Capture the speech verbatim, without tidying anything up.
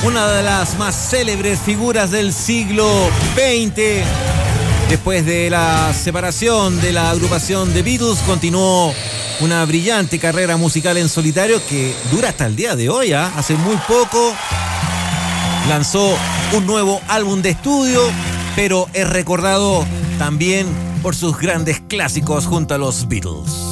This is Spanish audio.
una de las más célebres figuras del siglo veinte. Después de la separación de la agrupación The Beatles, continuó una brillante carrera musical en solitario que dura hasta el día de hoy, ¿eh? Hace muy poco lanzó un nuevo álbum de estudio, pero es recordado también por sus grandes clásicos junto a los Beatles.